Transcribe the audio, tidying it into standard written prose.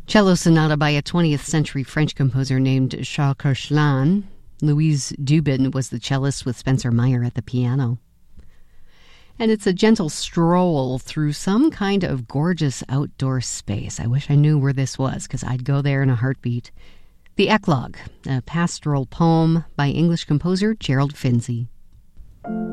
Cello Sonata by a 20th century French composer named Charles Koechlin. Louise Dubin was the cellist with Spencer Meyer at the piano. And it's a gentle stroll through some kind of gorgeous outdoor space. I wish I knew where this was, because I'd go there in a heartbeat. The Eclogue, a pastoral poem by English composer Gerald Finzi.